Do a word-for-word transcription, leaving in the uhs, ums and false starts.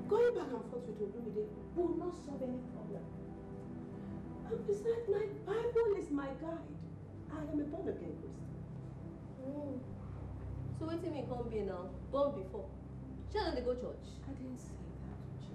Going back and forth with Olumide will not solve any problem. And besides, my Bible is my guide. I am a born again Christian. Mm. So what do you mean come be now? Born before? Shall they go church? I didn't say